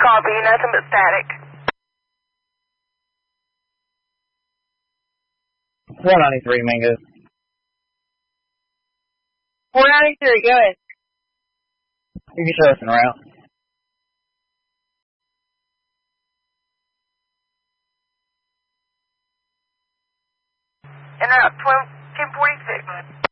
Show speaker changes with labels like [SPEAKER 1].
[SPEAKER 1] Copy, nothing but static.
[SPEAKER 2] 493, Mango.
[SPEAKER 1] 493, go ahead.
[SPEAKER 2] You can show us en route.
[SPEAKER 1] En route, 1046.